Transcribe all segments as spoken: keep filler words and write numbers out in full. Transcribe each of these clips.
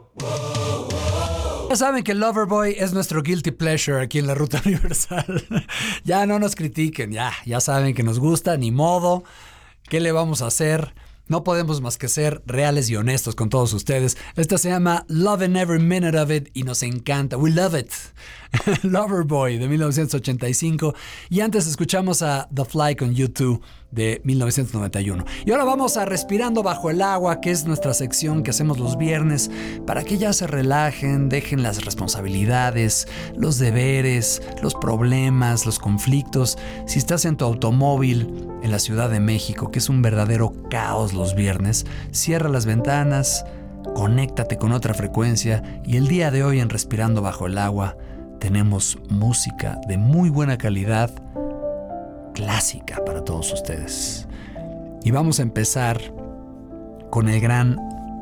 Ya saben que Loverboy es nuestro guilty pleasure aquí en la Ruta Universal. Ya no nos critiquen, ya, ya saben que nos gusta, ni modo. ¿Qué le vamos a hacer? No podemos más que ser reales y honestos con todos ustedes. Esta se llama Lovin' Every Minute of It y nos encanta. We love it. Loverboy de mil novecientos ochenta y cinco. Y antes escuchamos a The Fly con U dos de mil novecientos noventa y uno. Y ahora vamos a Respirando Bajo el Agua, que es nuestra sección que hacemos los viernes para que ya se relajen, dejen las responsabilidades, los deberes, los problemas, los conflictos. Si estás en tu automóvil en la Ciudad de México, que es un verdadero caos los viernes, cierra las ventanas, conéctate con otra frecuencia y el día de hoy en Respirando Bajo el Agua tenemos música de muy buena calidad, clásica para todos ustedes. Y vamos a empezar con el gran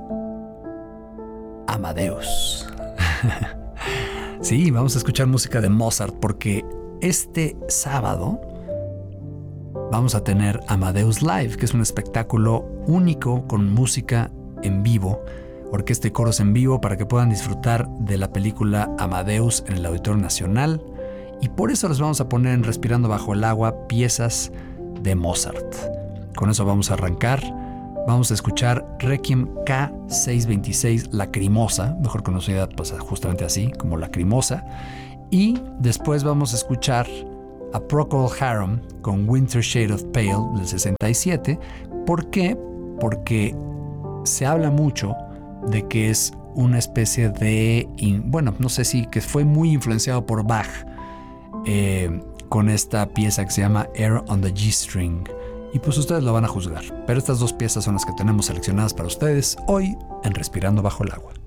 Amadeus. Sí, vamos a escuchar música de Mozart porque este sábado vamos a tener Amadeus Live, que es un espectáculo único con música en vivo, orquesta y coros en vivo para que puedan disfrutar de la película Amadeus en el Auditorio Nacional. Y por eso les vamos a poner en Respirando Bajo el Agua piezas de Mozart. Con eso vamos a arrancar. Vamos a escuchar Requiem K seiscientos veintiséis Lacrimosa, mejor conocida pues, justamente así, como Lacrimosa. Y después vamos a escuchar a Procol Harum con Winter Shade of Pale del sesenta y siete. ¿Por qué? Porque se habla mucho de que es una especie de, bueno, no sé si que fue muy influenciado por Bach eh, con esta pieza que se llama Air on the G-String. Y pues ustedes lo van a juzgar. Pero estas dos piezas son las que tenemos seleccionadas para ustedes hoy en Respirando Bajo el Agua.